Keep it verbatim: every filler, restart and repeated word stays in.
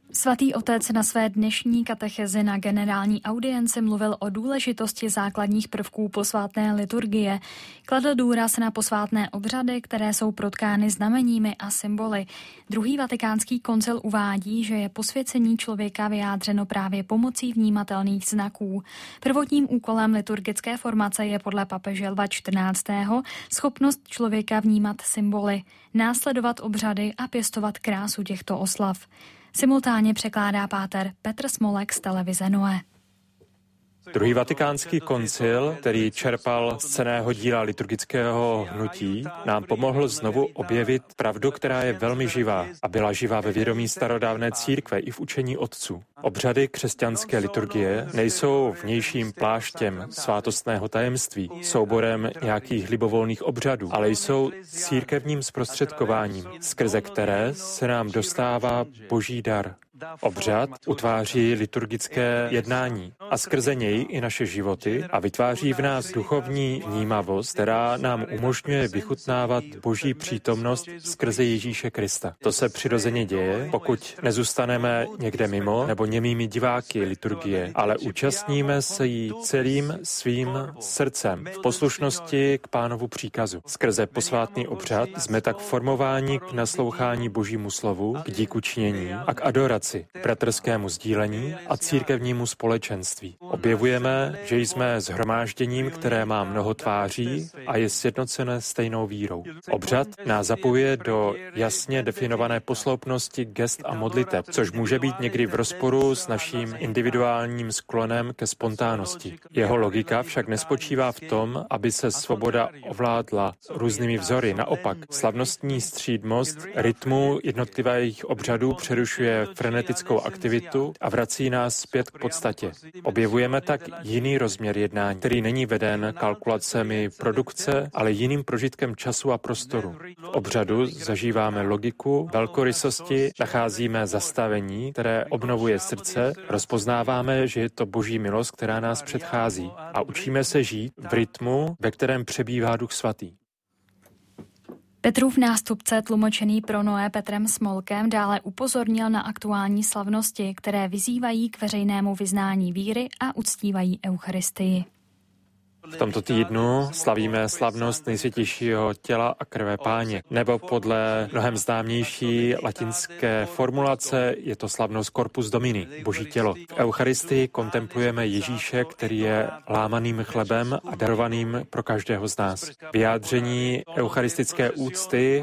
Svatý otec na své dnešní katechezi na generální audienci mluvil o důležitosti základních prvků posvátné liturgie. Kladl důraz na posvátné obřady, které jsou protkány znameními a symboly. Druhý vatikánský koncil uvádí, že je posvěcení člověka vyjádřeno právě pomocí vnímatelných znaků. Prvotním úkolem liturgické formace je podle papeže Lva čtrnáctého schopnost člověka vnímat symboly, následovat obřady a pěstovat krásu těchto oslav. Simultánně překládá páter Petr Smolek z televize Noé. Druhý vatikánský koncil, který čerpal z cenného díla liturgického hnutí, nám pomohl znovu objevit pravdu, která je velmi živá a byla živá ve vědomí starodávné církve i v učení otců. Obřady křesťanské liturgie nejsou vnějším pláštěm svátostného tajemství, souborem nějakých libovolných obřadů, ale jsou církevním zprostředkováním, skrze které se nám dostává boží dar. Obřad utváří liturgické jednání a skrze něj i naše životy a vytváří v nás duchovní vnímavost, která nám umožňuje vychutnávat boží přítomnost skrze Ježíše Krista. To se přirozeně děje, pokud nezůstaneme někde mimo nebo němými diváky liturgie, ale účastníme se jí celým svým srdcem v poslušnosti k Pánovu příkazu. Skrze posvátný obřad jsme tak formováni k naslouchání božímu slovu, k díkučinění a k adoraci, bratrskému sdílení a církevnímu společenství. Objevujeme, že jsme shromážděním, které má mnoho tváří a je sjednocené stejnou vírou. Obřad nás zapojuje do jasně definované posloupnosti gest a modliteb, což může být někdy v rozporu s naším individuálním sklonem ke spontánnosti. Jeho logika však nespočívá v tom, aby se svoboda ovládla různými vzory. Naopak, slavnostní střídmost rytmu jednotlivých obřadů přerušuje frenetickou aktivitu a vrací nás zpět k podstatě. Objevujeme tak jiný rozměr jednání, který není veden kalkulacemi produkce, ale jiným prožitkem času a prostoru. V obřadu zažíváme logiku, velkorysosti, nacházíme zastavení, které obnovuje srdce, rozpoznáváme, že je to boží milost, která nás předchází a učíme se žít v rytmu, ve kterém přebývá Duch Svatý. Petrův nástupce, tlumočený pro Noé Petrem Smolkem, dále upozornil na aktuální slavnosti, které vyzývají k veřejnému vyznání víry a uctívají Eucharistii. V tomto týdnu slavíme slavnost nejsvětějšího těla a krve Páně, nebo podle mnohem známější latinské formulace je to slavnost Corpus Domini, boží tělo. V Eucharistii kontemplujeme Ježíše, který je lámaným chlebem a darovaným pro každého z nás. Vyjádření eucharistické úcty